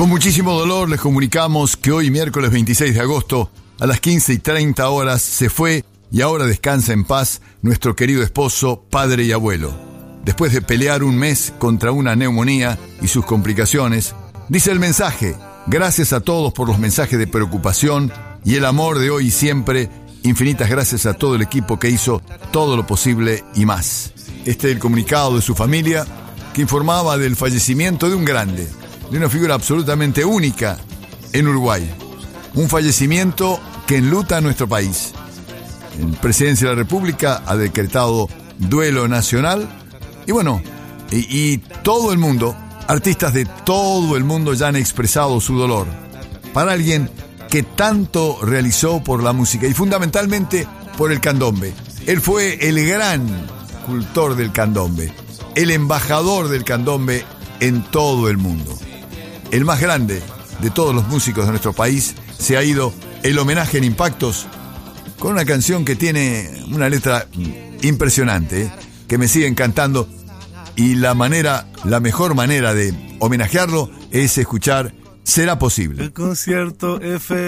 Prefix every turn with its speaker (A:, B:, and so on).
A: Con muchísimo dolor les comunicamos que hoy, miércoles 26 de agosto, a las 15:30 horas, se fue y ahora descansa en paz nuestro querido esposo, padre y abuelo. Después de pelear un mes contra una neumonía y sus complicaciones, dice el mensaje: gracias a todos por los mensajes de preocupación y el amor de hoy y siempre. Infinitas gracias a todo el equipo que hizo todo lo posible y más. Este es el comunicado de su familia, que informaba del fallecimiento de un grande, de una figura absolutamente única en Uruguay. Un fallecimiento que enluta a nuestro país. La Presidencia de la República ha decretado duelo nacional y bueno, y todo el mundo, artistas de todo el mundo ya han expresado su dolor. Para alguien que tanto realizó por la música y fundamentalmente por el candombe. Él fue el gran cultor del candombe, el embajador del candombe en todo el mundo. El más grande de todos los músicos de nuestro país. Se ha ido el homenaje en Impactos con una canción que tiene una letra impresionante, que me sigue encantando, y la mejor manera de homenajearlo es escuchar Será Posible.
B: El concierto F